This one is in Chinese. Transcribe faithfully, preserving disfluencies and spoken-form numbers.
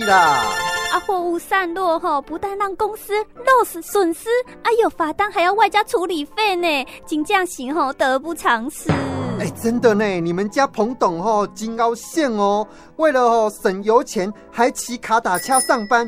啦。 啊，货物散落吼，不但让公司 loss 损失，啊有罚单还要外加处理费呢，真正是吼得不偿失。 哎、欸，真的呢，你们家彭董吼真高兴哦，为了吼省油钱，还骑卡打车上班，